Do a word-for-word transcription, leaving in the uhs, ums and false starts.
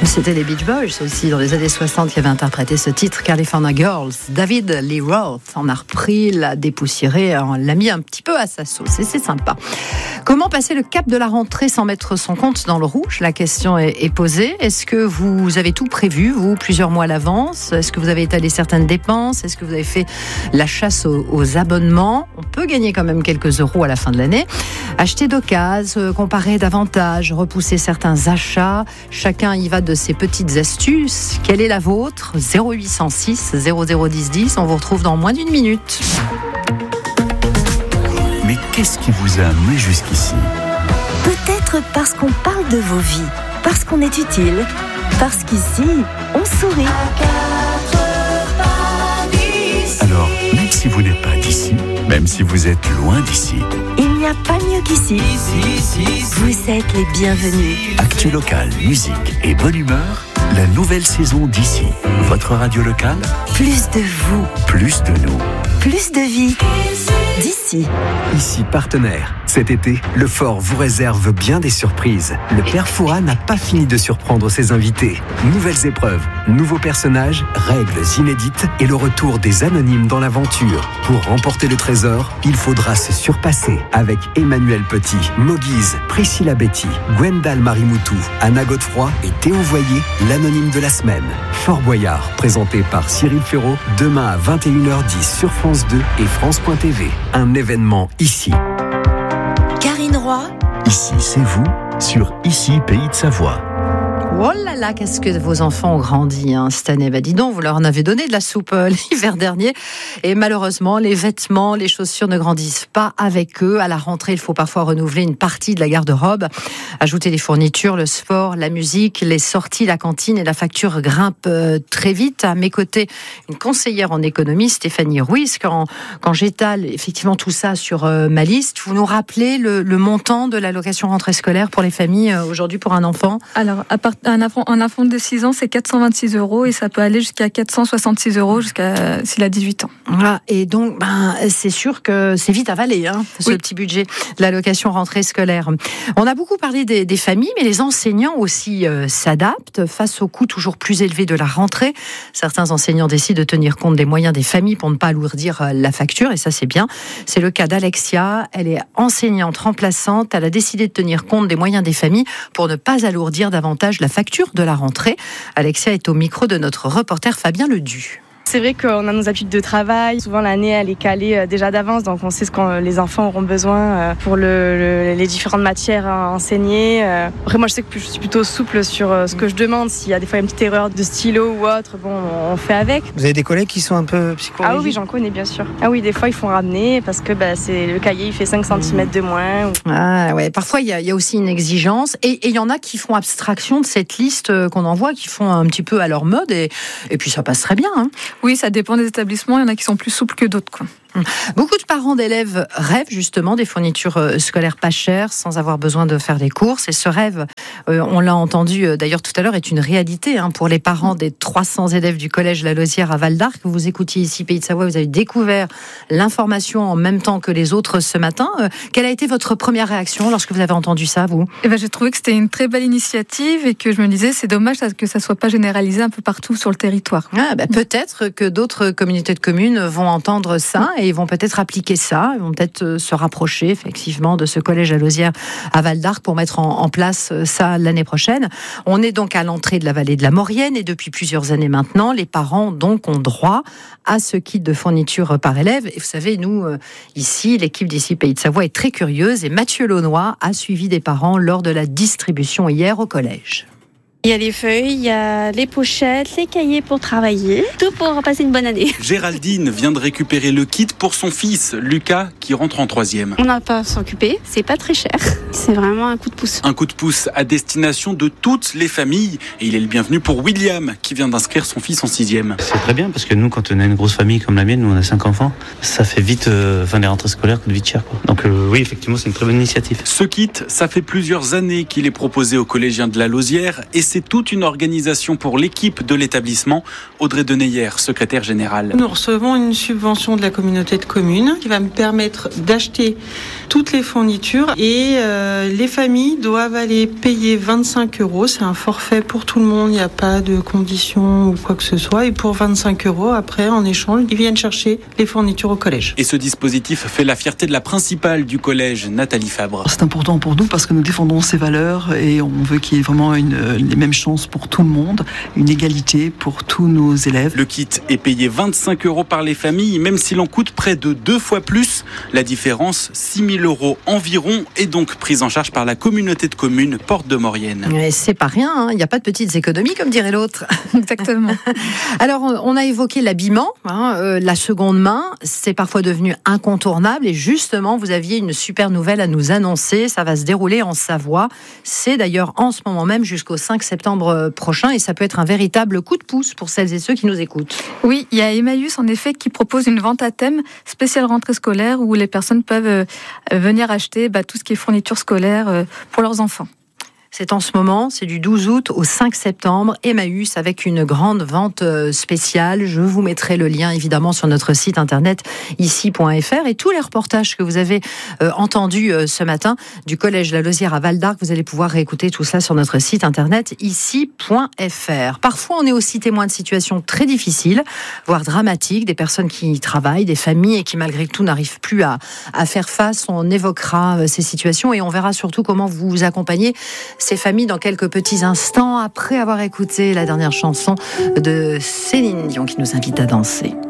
C'était les Beach Boys aussi dans les années soixante qui avaient interprété ce titre, California Girls. David Lee Roth en a repris, l'a dépoussiéré, l'a mis un petit peu à sa sauce et c'est sympa. Comment passer le cap de la rentrée sans mettre son compte dans le rouge? La question est, est posée. Est-ce que vous avez tout prévu, vous, plusieurs mois à l'avance? Est-ce que vous avez étalé certaines dépenses? Est-ce que vous avez fait la chasse aux, aux abonnements? On peut gagner quand même quelques euros à la fin de l'année. Acheter d'occasion, comparer davantage, repousser certains achats. Chacun y va de ses petites astuces. Quelle est la vôtre? zéro huit cent six zéro zéro dix dix. On vous retrouve dans moins d'une minute. Mais qu'est-ce qui vous a amené jusqu'ici? Peut-être parce qu'on parle de vos vies, parce qu'on est utile, parce qu'ici, on sourit. Alors, même si vous n'êtes pas d'ici, même si vous êtes loin d'ici, il n'y a pas mieux qu'ici. Vous êtes les bienvenus. Actu local, musique et bonne humeur, la nouvelle saison d'ici. Votre radio locale, Plus de vous, plus de nous. plus de vie. D'ici. Ici partenaire. Cet été, le Fort vous réserve bien des surprises. Le Père Fouras n'a pas fini de surprendre ses invités. Nouvelles épreuves, nouveaux personnages, règles inédites et le retour des anonymes dans l'aventure. Pour remporter le trésor, il faudra se surpasser avec Emmanuel Petit, Moguise, Priscilla Betty, Gwendal Marimoutou, Anna Godefroy et Théo Voyer, l'anonyme de la semaine. Fort Boyard, présenté par Cyril Ferraud, demain à vingt et une heures dix sur France deux et France point T V. Un événement ici. Karine Roy. Ici, c'est vous, sur Ici, Pays de Savoie. Oh là là, qu'est-ce que vos enfants ont grandi hein, cette année. Bah dis donc, vous leur en avez donné de la soupe euh, l'hiver dernier. Et malheureusement, les vêtements, les chaussures ne grandissent pas avec eux. À la rentrée, il faut parfois renouveler une partie de la garde-robe. Ajouter les fournitures, le sport, la musique, les sorties, la cantine et la facture grimpent euh, très vite. À mes côtés, une conseillère en économie, Stéphanie Ruiz. Quand, quand j'étale effectivement tout ça sur euh, ma liste, vous nous rappelez le, le montant de l'allocation rentrée scolaire pour les familles euh, aujourd'hui pour un enfant? Alors, à part, un, enfant, un enfant de six ans, c'est quatre cent vingt-six euros et ça peut aller jusqu'à quatre cent soixante-six euros jusqu'à s'il a dix-huit ans. Voilà, et donc, ben, c'est sûr que c'est vite avalé, hein, ce oui. petit budget de l'allocation rentrée scolaire. On a beaucoup parlé des, des familles, mais les enseignants aussi euh, s'adaptent face au coût toujours plus élevé de la rentrée. Certains enseignants décident de tenir compte des moyens des familles pour ne pas alourdir euh, la facture, et ça c'est bien. C'est le cas d'Alexia, elle est enseignante remplaçante, elle a décidé de tenir compte des moyens des familles pour ne pas alourdir davantage la facture de la rentrée. Alexia est au micro de notre reporter Fabien Ledu. C'est vrai qu'on a nos habitudes de travail. Souvent, l'année, elle est calée déjà d'avance, donc on sait ce que les enfants auront besoin pour le, le, les différentes matières à enseigner. Après, moi, je sais que je suis plutôt souple sur ce que je demande. S'il y a des fois une petite erreur de stylo ou autre, bon, on fait avec. Vous avez des collègues qui sont un peu psychologiques? Ah oui, j'en connais, bien sûr. Ah oui, des fois, ils font ramener parce que bah, c'est, le cahier, il fait cinq centimètres de moins. Ou... Ah ouais, parfois, il y, y a aussi une exigence. Et il y en a qui font abstraction de cette liste qu'on envoie, qui font un petit peu à leur mode. Et, et puis, ça passe très bien, hein. Oui, ça dépend des établissements. Il y en a qui sont plus souples que d'autres, quoi. Beaucoup de parents d'élèves rêvent justement des fournitures scolaires pas chères sans avoir besoin de faire des courses. Et ce rêve, euh, on l'a entendu euh, d'ailleurs tout à l'heure, est une réalité hein, pour les parents des trois cents élèves du collège La Lausière à Val-d'Arc. Vous écoutiez ici Pays de Savoie, vous avez découvert l'information en même temps que les autres ce matin. Euh, quelle a été votre première réaction lorsque vous avez entendu ça, vous? Eh ben, j'ai trouvé que c'était une très belle initiative et que je me disais c'est dommage que ça ne soit pas généralisé un peu partout sur le territoire. Ah, bah, peut-être que d'autres communautés de communes vont entendre ça et ils vont peut-être appliquer ça, ils vont peut-être se rapprocher effectivement de ce collège à Lausière à Val-d'Arc pour mettre en, en place ça l'année prochaine. On est donc à l'entrée de la vallée de la Maurienne et depuis plusieurs années maintenant, les parents donc ont droit à ce kit de fourniture par élève. Et vous savez, nous, ici, l'équipe d'ici Pays de Savoie est très curieuse et Mathieu Launois a suivi des parents lors de la distribution hier au collège. Il y a les feuilles, il y a les pochettes, les cahiers pour travailler, tout pour passer une bonne année. Géraldine vient de récupérer le kit pour son fils, Lucas, qui rentre en troisième. On n'a pas à s'occuper, c'est pas très cher. C'est vraiment un coup de pouce. Un coup de pouce à destination de toutes les familles. Et il est le bienvenu pour William, qui vient d'inscrire son fils en sixième. C'est très bien, parce que nous, quand on a une grosse famille comme la mienne, nous on a cinq enfants, ça fait vite, euh, enfin les rentrées scolaires coûtent vite cher, quoi. Donc euh, oui, effectivement, c'est une très bonne initiative. Ce kit, ça fait plusieurs années qu'il est proposé aux collégiens de la Lausière et c'est toute une organisation pour l'équipe de l'établissement. Audrey Deneyer, secrétaire générale. Nous recevons une subvention de la communauté de communes qui va me permettre d'acheter toutes les fournitures et euh, les familles doivent aller payer vingt-cinq euros. C'est un forfait pour tout le monde, il n'y a pas de conditions ou quoi que ce soit. Et pour vingt-cinq euros, après, en échange, ils viennent chercher les fournitures au collège. Et ce dispositif fait la fierté de la principale du collège, Nathalie Fabre. C'est important pour nous parce que nous défendons ces valeurs et on veut qu'il y ait vraiment une, les mêmes chances pour tout le monde, une égalité pour tous nos élèves. Le kit est payé vingt-cinq euros par les familles, même s'il en coûte près de deux fois plus. La différence, six mille euros environ, est donc prise en charge par la communauté de communes Porte de Maurienne. Et c'est pas rien, hein. Il n'y a pas de petites économies, comme dirait l'autre. Exactement. Alors, on a évoqué l'habillement, hein, euh, la seconde main, c'est parfois devenu incontournable et justement, vous aviez une super nouvelle à nous annoncer, ça va se dérouler en Savoie. C'est d'ailleurs en ce moment même jusqu'au cinq septembre prochain et ça peut être un véritable coup de pouce pour celles et ceux qui nous écoutent. Oui, il y a Emmaüs en effet qui propose une vente à thème spéciale rentrée scolaire où les personnes peuvent euh, venir acheter bah, tout ce qui est fourniture scolaire euh, pour leurs enfants. C'est en ce moment, c'est du douze août au cinq septembre, Emmaüs avec une grande vente spéciale. Je vous mettrai le lien évidemment sur notre site internet ici point f r et tous les reportages que vous avez euh, entendus euh, ce matin du collège La Lausière à Val d'Arc, vous allez pouvoir réécouter tout cela sur notre site internet ici point f r. Parfois, on est aussi témoin de situations très difficiles, voire dramatiques, des personnes qui travaillent, des familles et qui malgré tout n'arrivent plus à, à faire face. On évoquera euh, ces situations et on verra surtout comment vous vous accompagnez ces familles dans quelques petits instants après avoir écouté la dernière chanson de Céline Dion qui nous invite à danser.